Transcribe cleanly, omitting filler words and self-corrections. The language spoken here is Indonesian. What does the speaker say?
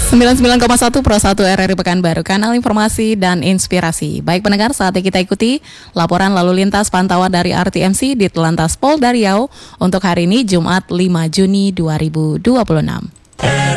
99,1 Pro 1 RRI Pekanbaru, kanal informasi dan inspirasi. Baik pendengar, saatnya kita ikuti laporan lalu lintas pantauan dari RTMC di Telantas Polda Riau untuk hari ini Jumat 5 Juni 2026.